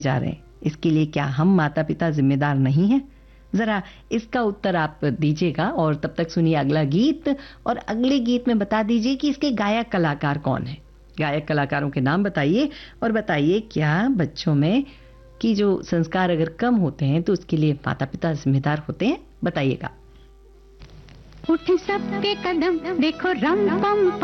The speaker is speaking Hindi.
जा रहे हैं, इसके लिए क्या हम माता पिता जिम्मेदार नहीं हैं? जरा इसका उत्तर आप दीजिएगा और तब तक सुनिए अगला गीत, और अगले गीत में बता दीजिए कि इसके गायक कलाकार कौन है। गायक कलाकारों के नाम बताइए और बताइए क्या बच्चों में कि जो संस्कार अगर कम होते हैं तो उसके लिए माता पिता जिम्मेदार होते हैं, बताइएगा। उठ सबके कदम देखो रम पम